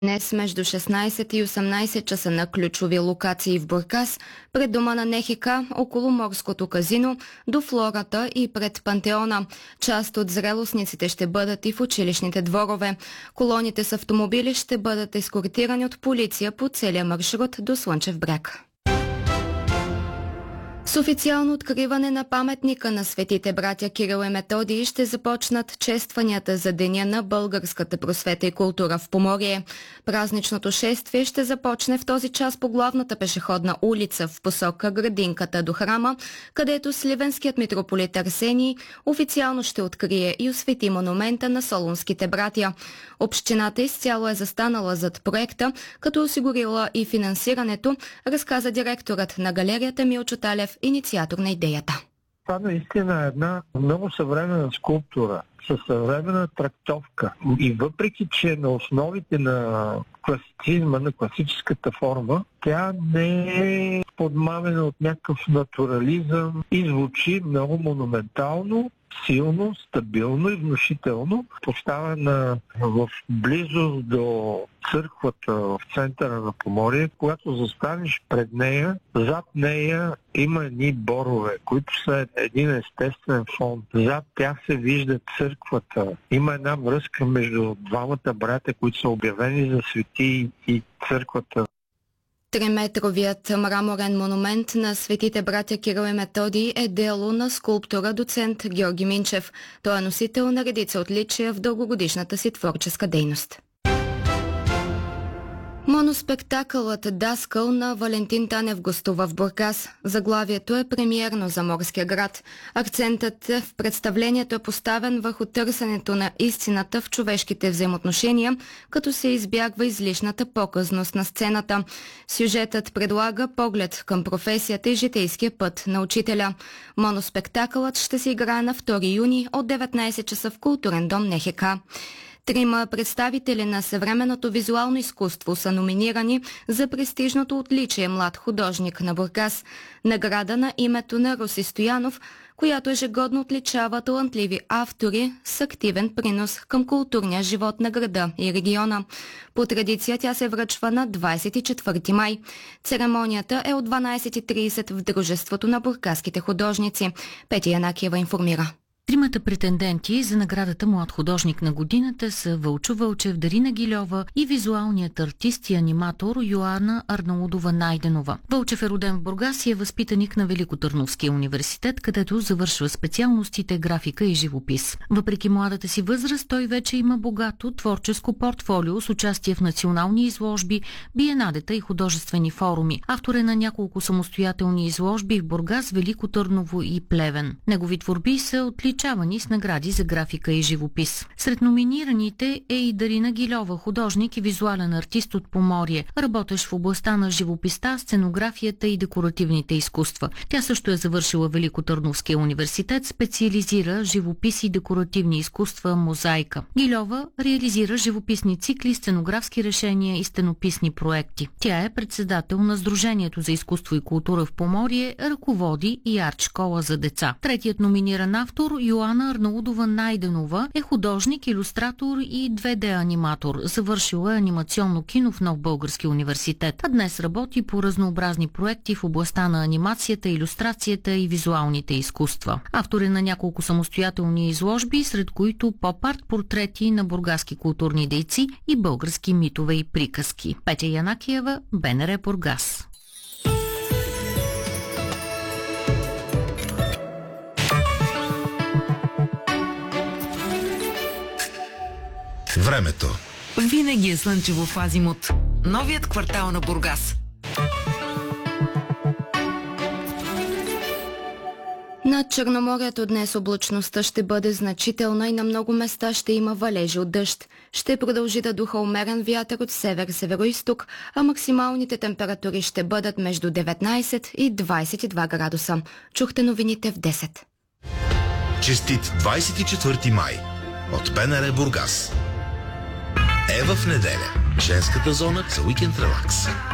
Днес между 16 и 18 часа на ключови локации в Бургас, пред дома на НХК, около морското казино, до флората и пред Пантеона. Част от зрелостниците ще бъдат и в училищните дворове. Колоните с автомобили ще бъдат ескортирани от полиция по целия маршрут до Слънчев бряг. С официално откриване на паметника на светите братя Кирил и Методий ще започнат честванията за Деня на българската просвета и култура в Поморие. Празничното шествие ще започне в този час по главната пешеходна улица в посока Градинката до храма, където сливенският митрополит Арсений официално ще открие и освети монумента на солунските братя. Общината изцяло е застанала зад проекта, като осигурила и финансирането, разказа директорът на галерията Милчо Талев, инициатор на идеята. Това наистина е една много съвременна скулптура със съвременна трактовка. И въпреки, че на основите на класицизма, на класическата форма, тя не е подмамена от някакъв натурализъм и звучи много монументално, силно, стабилно и внушително, поставена в близост до църквата в центъра на Поморие. Когато застанеш пред нея, зад нея има едни борове, които са един естествен фон. Зад тях се вижда църквата. Има една връзка между двамата братя, които са обявени за свети, и църквата. 3-метровият мраморен монумент на светите братя Кирил и Методий е дело на скулптора доцент Георги Минчев. Той е носител на редица отличия в дългогодишната си творческа дейност. Моноспектакълът "Даскал" на Валентин Танев гостува в Бургас. Заглавието е премиерно за морския град. Акцентът в представлението е поставен върху търсенето на истината в човешките взаимоотношения, като се избягва излишната показност на сцената. Сюжетът предлага поглед към професията и житейския път на учителя. Моноспектакълът ще се играе на 2 юни от 19 часа в Културен дом НХК. 3 представители на съвременното визуално изкуство са номинирани за престижното отличие "Млад художник на Бургас", награда на името на Руси Стоянов, която ежегодно отличава талантливи автори с активен принос към културния живот на града и региона. По традиция тя се връчва на 24 май. Церемонията е от 12:30 в Дружеството на бургаските художници. Петя Янакиева информира. 3 претенденти за наградата "Млад художник на годината" са Вълчо Вълчев, Дарина Гильова и визуалният артист и аниматор Йоана Арнаудова-Найденова. Вълчев е роден в Бургас и е възпитаник на Великотърновския университет, където завършва специалностите графика и живопис. Въпреки младата си възраст, той вече има богато творческо портфолио с участие в национални изложби, биенадета и художествени форуми. Автор е на няколко самостоятелни изложби в Бургас, Велико Търново и Плевен. Негови творби са отличавани с награди за графика и живопис. Сред номинираните е и Дарина Гильова, художник и визуален артист от Поморие, работещ в областта на живописта, сценографията и декоративните изкуства. Тя също е завършила Великотърновския университет, специализира живопис и декоративни изкуства "Мозайка". Гильова реализира живописни цикли, сценографски решения и стенописни проекти. Тя е председател на Сдружението за изкуство и култура в Поморие, ръководи и арт-школа за деца. Третият номиниран автор, Йоана Арнаудова-Найденова, е художник, илюстратор и 2D-аниматор. Завършила анимационно кино в Нов български университет, а днес работи по разнообразни проекти в областта на анимацията, илюстрацията и визуалните изкуства. Автор е на няколко самостоятелни изложби, сред които поп-арт, портрети на бургаски културни дейци и български митове и приказки. Петя Янакиева, БНР Бургас. Времето. Винаги е слънчево в Азимут. Новият квартал на Бургас. Над Черноморието днес облачността ще бъде значителна и на много места ще има валежи от дъжд. Ще продължи да духа умерен вятър от север-североизток, а максималните температури ще бъдат между 19 и 22 градуса. Чухте новините в 10. Честит 24 май от БНР Бургас. Е в неделя. Женската зона за уикенд релакс.